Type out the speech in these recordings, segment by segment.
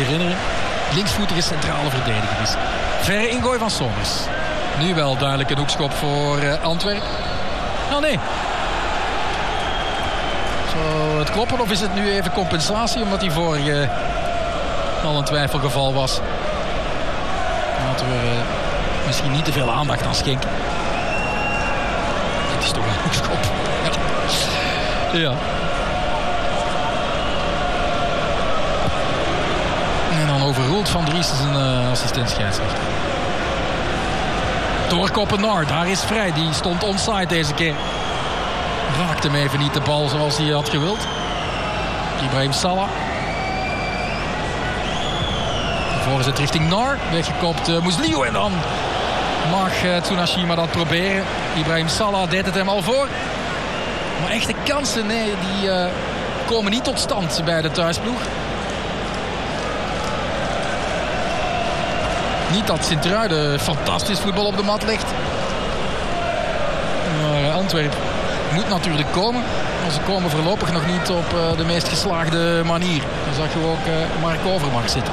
herinnering. Linksvoetige centrale verdediger is. Verre ingooi van Somers. Nu wel duidelijk een hoekschop voor Antwerpen. Oh nee. Zal het kloppen of is het nu even compensatie omdat die vorige al een twijfelgeval was? Laten we misschien niet te veel aandacht aan schenken. Dit is toch een hoekschop. Ja. En dan overroelt Van Dries zijn assistent scheidsrechter. Doorkoppen Nar, daar is vrij. Die stond onside deze keer. Raakte hem even niet de bal zoals hij had gewild. Ibrahim Salah. Voorzet richting Nar. Weggekopt Musliu en dan mag Tsunashima dat proberen. Ibrahim Salah deed het hem al voor. Maar echte kansen, nee, die komen niet tot stand bij de thuisploeg. Niet dat Sint-Truiden fantastisch voetbal op de mat legt. Maar Antwerpen moet natuurlijk komen. Maar ze komen voorlopig nog niet op de meest geslaagde manier. Dan zag je ook Mark Overmars zitten.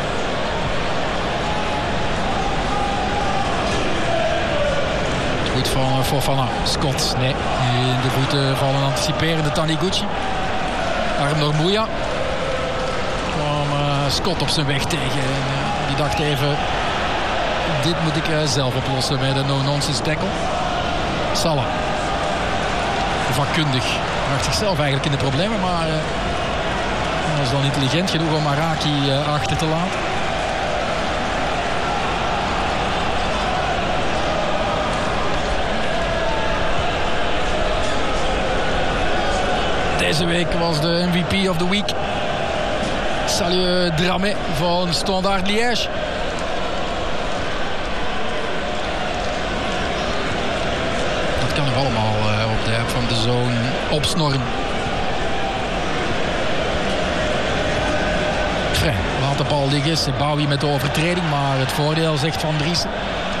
Goed van Fofana. Scott, nee. In de voeten van een anticiperende Taniguchi. Arm door Mouya. Kwam Scott op zijn weg tegen. Die dacht even, dit moet ik zelf oplossen met een no-nonsense tackle. Salah. Vakkundig. Bracht zichzelf eigenlijk in de problemen, maar dat is dan intelligent genoeg om Araki achter te laten. Deze week was de MVP of the week. Salut Dramé van Standard Liège. Dat kan nog allemaal op de app van de Zone opsnorren. Vrij, laat de bal liggen. Sebawi met de overtreding, maar het voordeel zegt Van Driessen.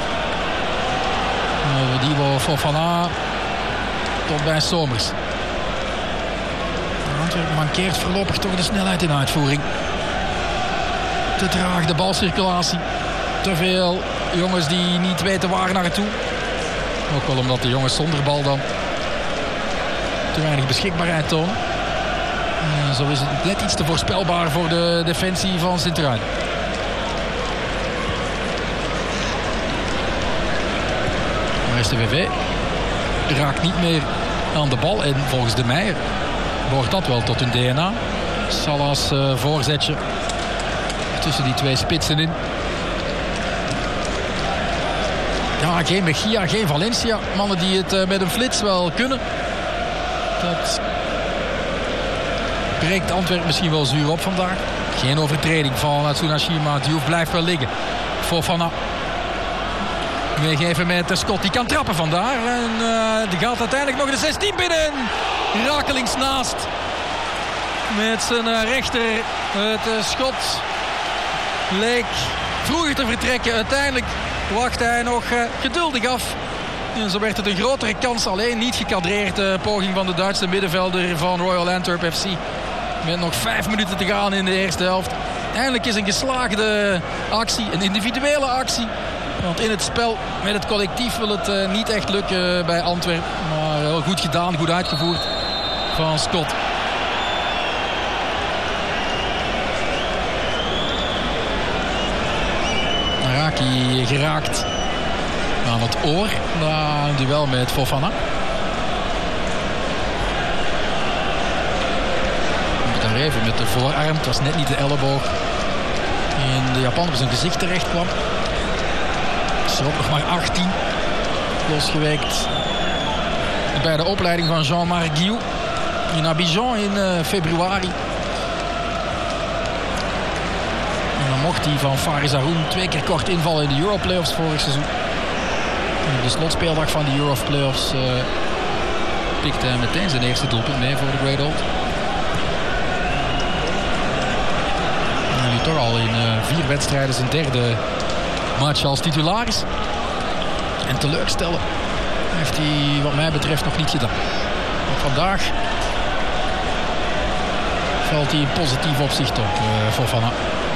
Divo Fofana tot bij Somers. Antwerpen mankeert voorlopig toch de snelheid in uitvoering. Te traag de balcirculatie. Te veel jongens die niet weten waar naartoe. Ook wel omdat de jongens zonder bal dan te weinig beschikbaarheid tonen. Zo is het net iets te voorspelbaar voor de defensie van Sint-Truiden. Maar STVV raakt niet meer aan de bal. En volgens de Meijer behoort dat wel tot hun DNA. Salah's voorzetje tussen die twee spitsen in. Ja, geen Mejia, geen Valencia. Mannen die het met een flits wel kunnen. Dat breekt Antwerpen misschien wel zuur op vandaag. Geen overtreding van Tsunashima. Diouf blijft wel liggen. Fofana. Meegeven met Scott. Die kan trappen vandaar. En die gaat uiteindelijk nog de 16 binnen. Rakelings naast. Met zijn rechter. Het schot leek vroeger te vertrekken. Uiteindelijk wacht hij nog geduldig af. En zo werd het een grotere kans. Alleen niet gekadreerd. De poging van de Duitse middenvelder van Royal Antwerp FC. Met nog 5 minuten te gaan in de eerste helft. Eindelijk is een geslaagde actie. Een individuele actie. Want in het spel met het collectief wil het niet echt lukken bij Antwerpen. Maar heel goed gedaan, goed uitgevoerd van Scott. Araki geraakt aan het oor. Na een duel met Fofana. Daar even met de voorarm. Het was net niet de elleboog. En de Japaner op zijn gezicht terecht kwam. Is er ook nog maar 18 losgeweekt bij de opleiding van Jean-Marc Guillou in Abidjan in februari. En dan mocht hij van Faris Haroun 2 keer kort invallen in de Europlayoffs vorig seizoen. En de slotspeeldag van de Europlayoffs pikte hij meteen zijn eerste doelpunt mee voor de Great Old. En nu toch al in 4 wedstrijden zijn derde match als titularis. En teleurstellen heeft hij wat mij betreft nog niet gedaan. Ook vandaag valt hij in positief opzicht op Fofana.